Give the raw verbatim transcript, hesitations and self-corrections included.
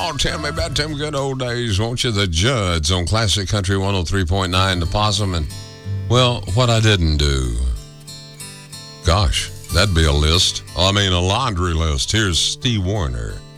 Oh, tell me about them good old days, won't you? The Judds on Classic Country one oh three point nine, The Possum. And, well, what I didn't do. Gosh, that'd be a list. I mean, a laundry list. Here's Steve Wariner.